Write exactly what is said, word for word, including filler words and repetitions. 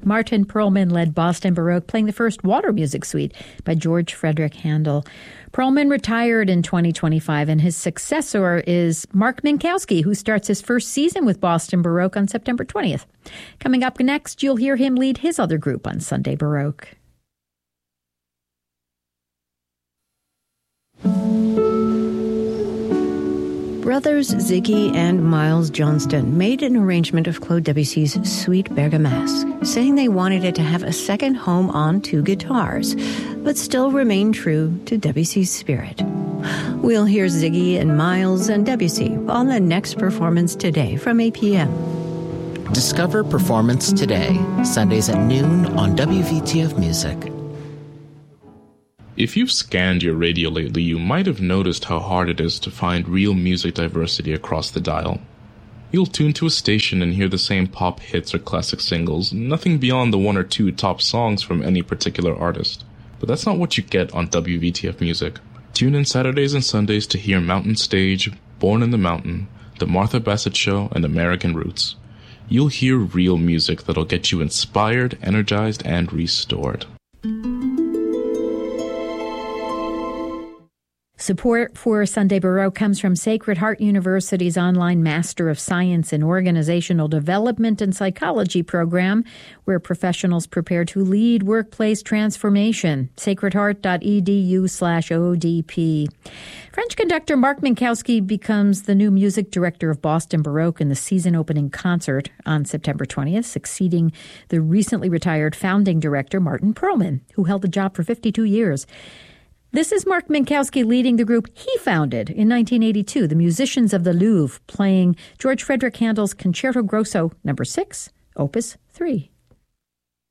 Martin Perlman led Boston Baroque, playing the first Water Music Suite by George Frederick Handel. Perlman retired in twenty twenty-five, and his successor is Mark Minkowski, who starts his first season with Boston Baroque on September twentieth. Coming up next, you'll hear him lead his other group on Sunday Baroque. Brothers Ziggy and Miles Johnston made an arrangement of Claude Debussy's Suite Bergamasque, saying they wanted it to have a second home on two guitars, but still remain true to Debussy's spirit. We'll hear Ziggy and Miles and Debussy on the next Performance Today from eight p.m. Discover Performance Today, Sundays at noon on W V T F Music. If you've scanned your radio lately, you might have noticed how hard it is to find real music diversity across the dial. You'll tune to a station and hear the same pop hits or classic singles, nothing beyond the one or two top songs from any particular artist. But that's not what you get on W V T F Music. Tune in Saturdays and Sundays to hear Mountain Stage, Born in the Mountain, The Martha Bassett Show, and American Roots. You'll hear real music that'll get you inspired, energized, and restored. Support for Sunday Baroque comes from Sacred Heart University's online Master of Science in Organizational Development and Psychology program, where professionals prepare to lead workplace transformation. sacredheart.edu slash ODP. French conductor Mark Minkowski becomes the new music director of Boston Baroque in the season-opening concert on September twentieth, succeeding the recently retired founding director Martin Perlman, who held the job for fifty-two years. This is Mark Minkowski leading the group he founded in nineteen eighty-two, the Musicians of the Louvre, playing George Frederick Handel's Concerto Grosso number six, Opus three.